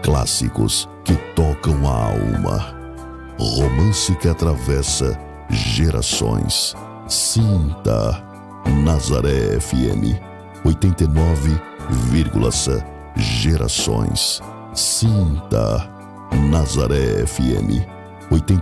Clássicos que tocam a alma. Romance que atravessa gerações. Sinta Nazaré FM 89,7 gerações. Sinta Nazaré FM 89,7